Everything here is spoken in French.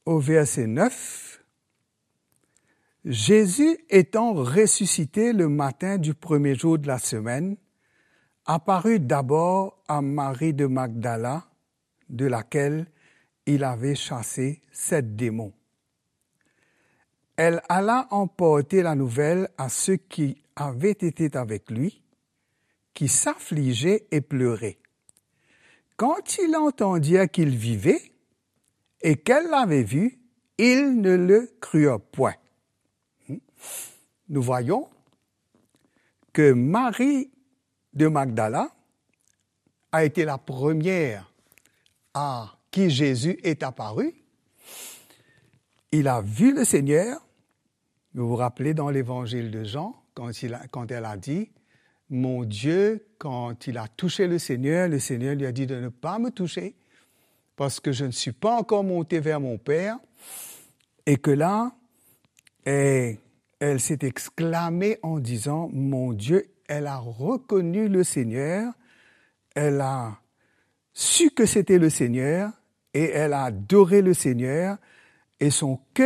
au verset 9, « Jésus étant ressuscité le matin du premier jour de la semaine, apparut d'abord à Marie de Magdala, de laquelle il avait chassé 7 démons. Elle alla emporter la nouvelle à ceux qui avaient été avec lui, qui s'affligeaient et pleuraient. Quand ils entendirent qu'il vivait et qu'elle l'avait vu, ils ne le crurent point. » Nous voyons que Marie de Magdala a été la première à qui Jésus est apparu. Il a vu le Seigneur. Vous vous rappelez dans l'évangile de Jean, quand elle a dit « Mon Dieu, quand il a touché le Seigneur lui a dit de ne pas me toucher parce que je ne suis pas encore monté vers mon Père. » Et que là, elle s'est exclamée en disant « Mon Dieu », elle a reconnu le Seigneur, elle a su que c'était le Seigneur et elle a adoré le Seigneur et son cœur